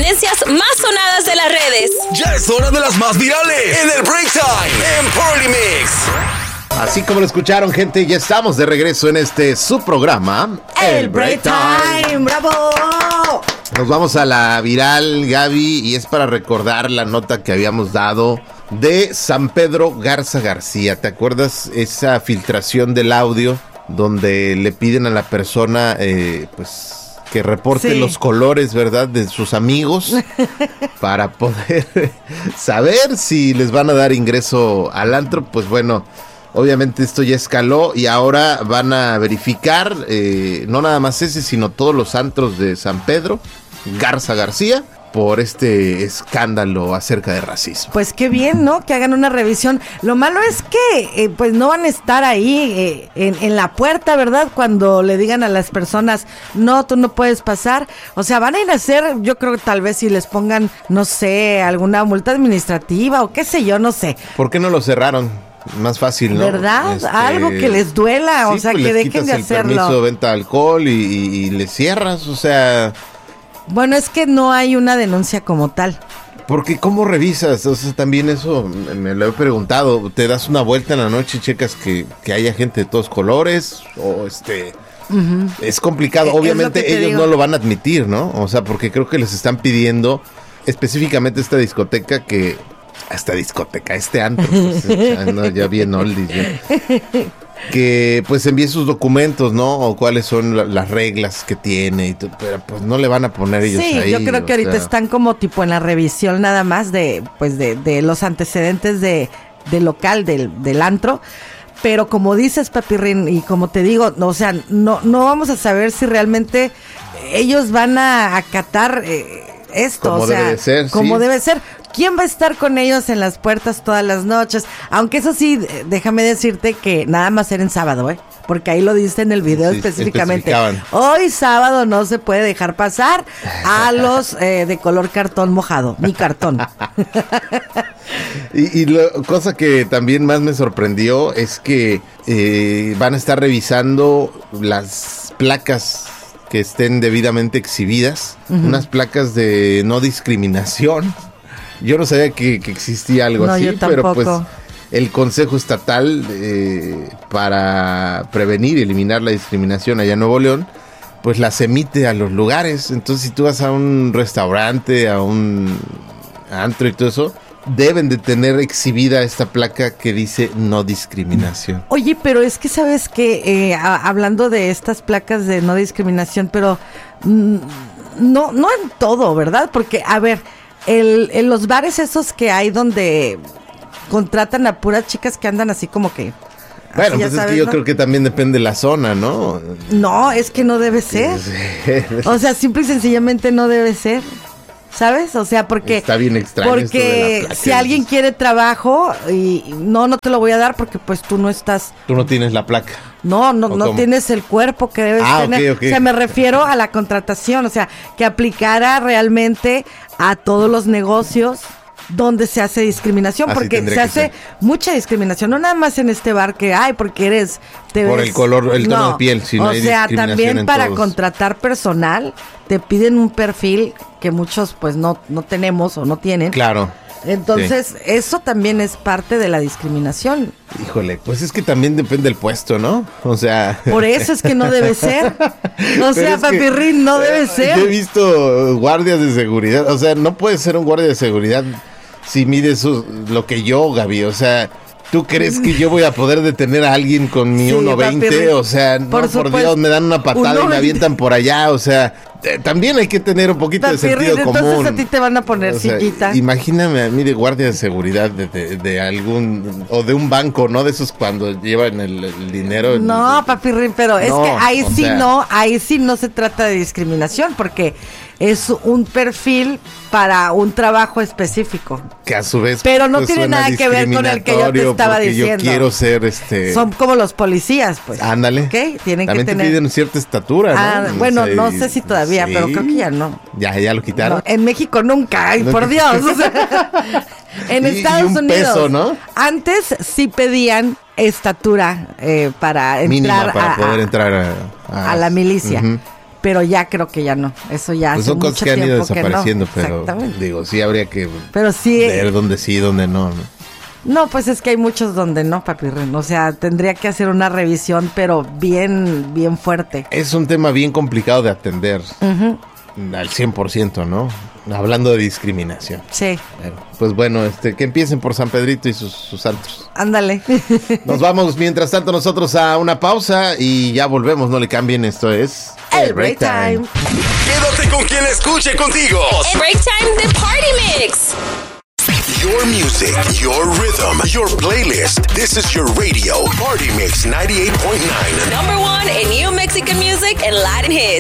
tendencias más sonadas de las redes. Ya es hora de las más virales en el Break Time en Party Mix. Así como lo escucharon, gente, ya estamos de regreso en su programa, El Break Time. ¡Bravo! Nos vamos a la viral, Gaby, y es para recordar la nota que habíamos dado de San Pedro Garza García. ¿Te acuerdas esa filtración del audio donde le piden a la persona, pues, que reporte los colores, ¿verdad?, de sus amigos para poder saber si les van a dar ingreso al antro? Pues bueno, obviamente esto ya escaló y ahora van a verificar no nada más ese, sino todos los antros de San Pedro Garza García por este escándalo acerca de racismo. Pues qué bien, ¿no? Que hagan una revisión. Lo malo es que pues no van a estar ahí en la puerta, ¿verdad? Cuando le digan a las personas, no, tú no puedes pasar. O sea, van a ir a hacer, yo creo que tal vez si les pongan, no sé, alguna multa administrativa o qué sé yo, no sé. ¿Por qué no lo cerraron? Más fácil, ¿no? ¿Verdad? Algo que les duela, sí, o sea, pues que dejen de hacerlo. El permiso de venta de alcohol y le cierras, o sea... Bueno, es que no hay una denuncia como tal. Porque ¿cómo revisas? O sea, también eso me lo he preguntado. ¿Te das una vuelta en la noche y checas que haya gente de todos colores? O es complicado. Obviamente ellos no lo van a admitir, ¿no? O sea, porque creo que les están pidiendo específicamente esta discoteca que... este antro, pues, ya bien oldies, ¿no? Que pues envíe sus documentos, ¿no? O cuáles son las reglas que tiene, pero pues no le van a poner ellos ahí. Sí, yo creo que ahorita están como tipo en la revisión nada más de los antecedentes de local, del antro. Pero como dices, Papirrín, y como te digo, o sea, no vamos a saber si realmente ellos van a acatar esto, como o sea, debe de ser, como sí. debe ser. ¿Quién va a estar con ellos en las puertas todas las noches? Aunque eso sí, déjame decirte que nada más era en sábado, porque ahí lo dice en el video específicamente. Hoy sábado no se puede dejar pasar a los de color cartón mojado, ni cartón. Y cosa que también más me sorprendió es que van a estar revisando las placas que estén debidamente exhibidas, unas placas de no discriminación. Yo no sabía que existía algo así, pero pues el Consejo Estatal para prevenir y eliminar la discriminación allá en Nuevo León, pues las emite a los lugares. Entonces, si tú vas a un restaurante, a un antro y todo eso, deben de tener exhibida esta placa que dice no discriminación. Oye, pero es que sabes que hablando de estas placas de no discriminación, pero no en todo, ¿verdad? Porque, a ver, en los bares esos que hay donde contratan a puras chicas que andan así como que... Bueno, pues sabes, es que yo creo que también depende de la zona, ¿no? No, es que no debe ser. O sea, simple y sencillamente no debe ser. ¿Sabes? O sea, porque... Está bien extraño. Porque si alguien quiere trabajo y no te lo voy a dar porque pues tú no estás... Tú no tienes la placa. No tienes el cuerpo que debes tener. Okay. O sea, me refiero a la contratación, o sea, que aplicara realmente a todos los negocios donde se hace discriminación, porque se hace mucha discriminación, no nada más en este bar que hay, porque eres... Por el color, el tono de piel, si no hay discriminación. O sea, también para contratar personal te piden un perfil que muchos pues no tenemos o no tienen. Claro. Entonces, eso también es parte de la discriminación. Híjole, pues es que también depende del puesto, ¿no? O sea... Por eso es que no debe ser. O sea, Papirrín, no debe ser. Yo he visto guardias de seguridad, o sea, no puedes ser un guardia de seguridad si mides lo que yo, Gaby, o sea... ¿Tú crees que yo voy a poder detener a alguien con mi 1.20? O sea, no, por Dios, me dan una patada y me avientan por allá, o sea... También hay que tener un poquito de sentido común. Entonces a ti te van a poner sillita. Imagíname a mí de guardia de seguridad de algún, o de un banco, ¿no? De esos cuando llevan el dinero. No, Papirrín, pero es que ahí sí no se trata de discriminación, porque es un perfil para un trabajo específico. Que a su vez pero no tiene nada que ver con el que yo te estaba diciendo. Yo quiero ser Son como los policías, pues. Ándale. ¿Okay? Tienen también que te piden cierta estatura, ¿no? Bueno, no sé si todavía, pero creo que ya no. Ya lo quitaron. No, en México nunca, ay, por Dios. O sea, en Estados Unidos. Peso, ¿no? Antes sí pedían estatura para entrar mínima para poder entrar a la milicia. pero ya creo que ya no. Eso ya Pues hace son cosas mucho que han ido tiempo que desapareciendo, no. pero Exactamente. digo, sí habría que Pero sí, ver dónde sí, dónde no. no, pues es que hay muchos donde no, papi Ren. O sea, tendría que hacer una revisión, pero bien, bien fuerte. Es un tema bien complicado de atender al 100%, ¿no? Hablando de discriminación. Sí, Pero, pues bueno, que empiecen por San Pedrito y sus santos. ándale. Nos vamos mientras tanto nosotros a una pausa y ya volvemos, no le cambien, esto es El Break Time. Quédate con quien escuche contigo. El Break Time de Party Mix. Your music, your rhythm, your playlist. This is your radio. Party Mix 98.9. Number 1 in new Mexican music and Latin hits.